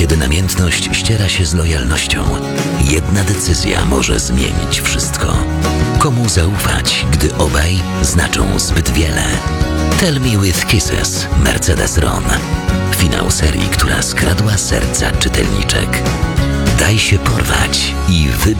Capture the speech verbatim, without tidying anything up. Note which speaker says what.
Speaker 1: Kiedy namiętność ściera się z lojalnością, jedna decyzja może zmienić wszystko. Komu zaufać, gdy obaj znaczą zbyt wiele? Tell Me With Kisses, Mercedes Ron. Finał serii, która skradła serca czytelniczek. Daj się porwać i wybierz